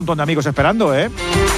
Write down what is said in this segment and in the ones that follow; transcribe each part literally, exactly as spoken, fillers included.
Un montón de amigos esperando, ¿eh?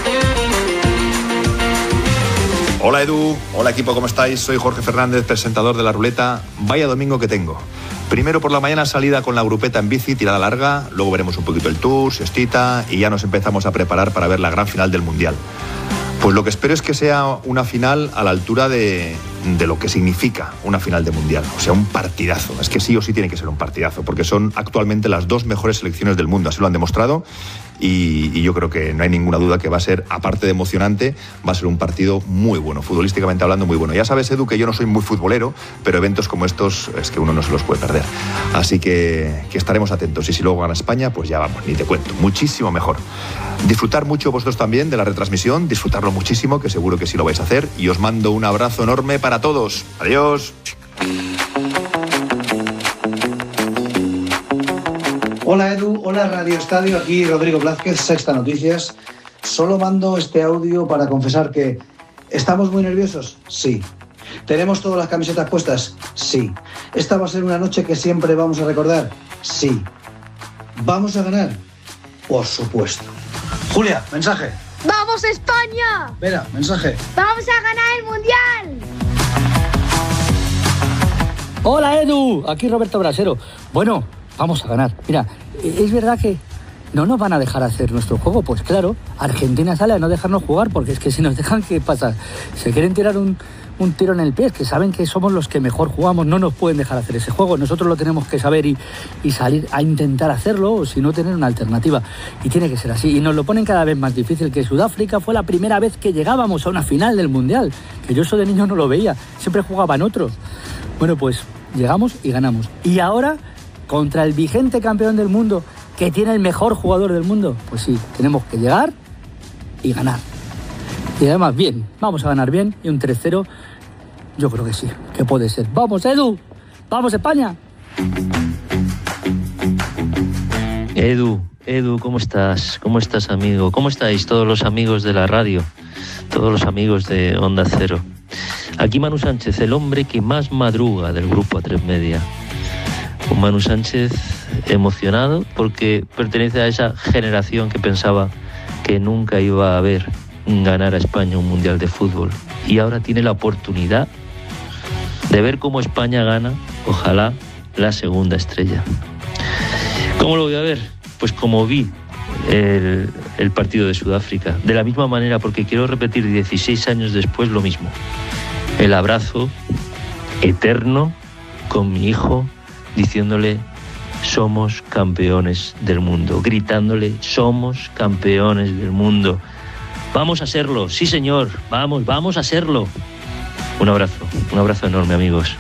Hola Edu, hola equipo, ¿cómo estáis? Soy Jorge Fernández, presentador de La Ruleta. Vaya domingo que tengo. Primero por la mañana salida con la grupeta en bici, tirada larga, luego veremos un poquito el tour, siestita y ya nos empezamos a preparar para ver la gran final del Mundial. Pues lo que espero es que sea una final a la altura de, de lo que significa una final de Mundial. O sea, un partidazo. Es que sí o sí tiene que ser un partidazo, porque son actualmente las dos mejores selecciones del mundo. Así lo han demostrado y, y yo creo que no hay ninguna duda que va a ser, aparte de emocionante, va a ser un partido muy bueno, futbolísticamente hablando muy bueno. Ya sabes, Edu, que yo no soy muy futbolero, pero eventos como estos es que uno no se los puede perder. Así que, que estaremos atentos. Y si luego gana España, pues ya vamos, ni te cuento. Muchísimo mejor. Disfrutar mucho vosotros también de la retransmisión, disfrutarlo muchísimo, que seguro que sí lo vais a hacer. Y os mando un abrazo enorme para todos. Adiós. Hola Edu, hola Radio Estadio, aquí Rodrigo Blázquez, Sexta Noticias. Solo mando este audio para confesar que ¿estamos muy nerviosos? Sí. ¿Tenemos todas las camisetas puestas? Sí. ¿Esta va a ser una noche que siempre vamos a recordar? Sí. ¿Vamos a ganar? Por supuesto. Julia, mensaje. ¡Vamos España! Vera, mensaje. ¡Vamos a ganar el Mundial! Hola Edu, aquí Roberto Brasero. Bueno, vamos a ganar. Mira, es verdad que no nos van a dejar hacer nuestro juego. Pues claro, Argentina sale a no dejarnos jugar, porque es que si nos dejan, ¿qué pasa? Se quieren tirar un, un tiro en el pie, es que saben que somos los que mejor jugamos, no nos pueden dejar hacer ese juego. Nosotros lo tenemos que saber y, y salir a intentar hacerlo, o si no, tener una alternativa. Y tiene que ser así. Y nos lo ponen cada vez más difícil, que Sudáfrica fue la primera vez que llegábamos a una final del Mundial, que yo eso de niño no lo veía, siempre jugaban otros. Bueno, pues llegamos y ganamos. Y ahora, contra el vigente campeón del mundo, que tiene el mejor jugador del mundo, pues sí, tenemos que llegar y ganar. Y además bien, vamos a ganar bien, y un tres cero yo creo que sí, que puede ser. ¡Vamos, Edu! ¡Vamos, España! Edu, Edu, ¿cómo estás? ¿Cómo estás, amigo? ¿Cómo estáis todos los amigos de la radio? Todos los amigos de Onda Cero. Aquí Manu Sánchez, el hombre que más madruga del grupo A tres Media. Un Manu Sánchez emocionado porque pertenece a esa generación que pensaba que nunca iba a ver ganar a España un Mundial de Fútbol. Y ahora tiene la oportunidad de ver cómo España gana, ojalá, la segunda estrella. ¿Cómo lo voy a ver? Pues como vi el, el partido de Sudáfrica. De la misma manera, porque quiero repetir dieciséis años después lo mismo. El abrazo eterno con mi hijo, diciéndole somos campeones del mundo, gritándole somos campeones del mundo. Vamos a serlo, sí señor, vamos, vamos a serlo. Un abrazo, un abrazo enorme, amigos.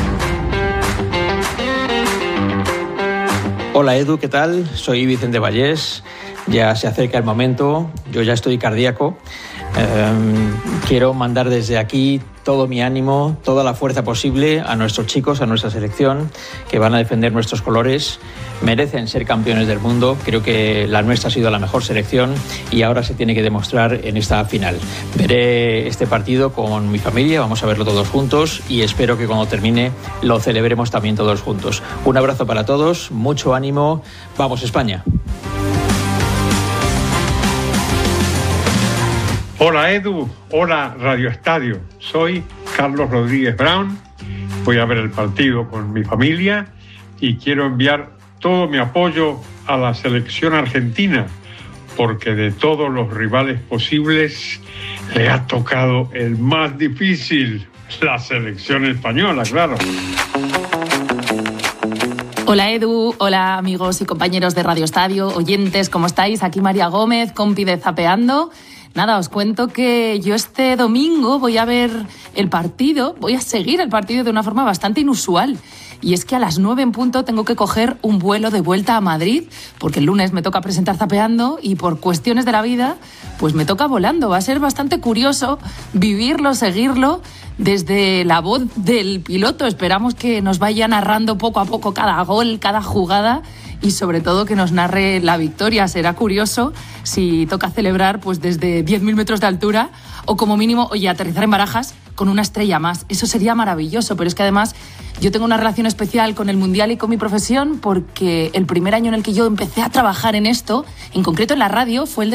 Hola Edu, ¿qué tal? Soy Vicente Vallés, ya se acerca el momento, yo ya estoy cardíaco. Eh, quiero mandar desde aquí todo mi ánimo, toda la fuerza posible a nuestros chicos, a nuestra selección, que van a defender nuestros colores. Merecen ser campeones del mundo. Creo que la nuestra ha sido la mejor selección y ahora se tiene que demostrar en esta final. Veré este partido con mi familia, vamos a verlo todos juntos y espero que cuando termine lo celebremos también todos juntos. Un abrazo para todos, mucho ánimo. ¡Vamos, España! Hola Edu, hola Radio Estadio, soy Carlos Rodríguez Brown, voy a ver el partido con mi familia y quiero enviar todo mi apoyo a la selección argentina, porque de todos los rivales posibles le ha tocado el más difícil, la selección española, claro. Hola Edu, hola amigos y compañeros de Radio Estadio, oyentes, ¿cómo estáis? Aquí María Gómez, compi de Zapeando. Nada, os cuento que yo este domingo voy a ver el partido, voy a seguir el partido de una forma bastante inusual. Y es que a las nueve en punto tengo que coger un vuelo de vuelta a Madrid, porque el lunes me toca presentar Zapeando y por cuestiones de la vida, pues me toca volando. Va a ser bastante curioso vivirlo, seguirlo desde la voz del piloto. Esperamos que nos vaya narrando poco a poco cada gol, cada jugada y sobre todo que nos narre la victoria. Será curioso si toca celebrar pues desde diez mil metros de altura o como mínimo, oye, aterrizar en Barajas con una estrella más. Eso sería maravilloso, pero es que además yo tengo una relación especial con el Mundial y con mi profesión porque el primer año en el que yo empecé a trabajar en esto, en concreto en la radio, fue el de